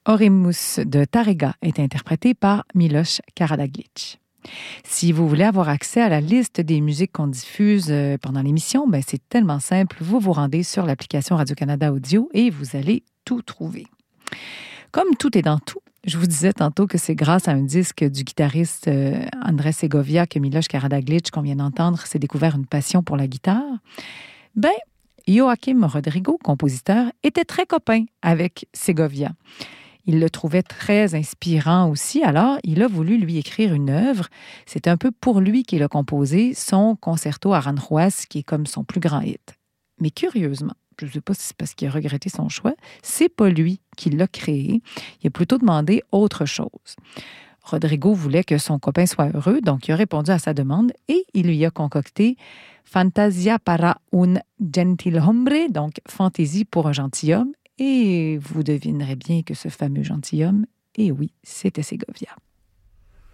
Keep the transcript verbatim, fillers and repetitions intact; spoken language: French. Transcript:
Oremus de Tárrega est interprété par Miloš Karađagić. Si vous voulez avoir accès à la liste des musiques qu'on diffuse pendant l'émission, ben c'est tellement simple. Vous vous rendez sur l'application Radio-Canada Audio et vous allez tout trouver. Comme tout est dans tout, je vous disais tantôt que c'est grâce à un disque du guitariste euh, Andrés Segovia que Miloš Karađagić, qu'on vient d'entendre, s'est découvert une passion pour la guitare. Ben, Joaquim Rodrigo, compositeur, était très copain avec Segovia. Il le trouvait très inspirant aussi, alors il a voulu lui écrire une œuvre. C'est un peu pour lui qu'il a composé son Concerto Aranjuez, qui est comme son plus grand hit. Mais curieusement, je ne sais pas si c'est parce qu'il a regretté son choix, c'est pas lui qui l'a créé. Il a plutôt demandé autre chose. Rodrigo voulait que son copain soit heureux, donc il a répondu à sa demande et il lui a concocté Fantasia para un gentilhombre, donc fantaisie pour un gentilhomme. Et vous devinerez bien que ce fameux gentilhomme, et oui, c'était Segovia.